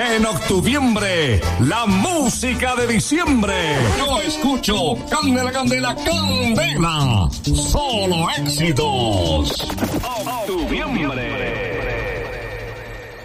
En octuviembre, la música de diciembre. Yo escucho Candela, Candela, Candela. Solo éxitos. Octuviembre.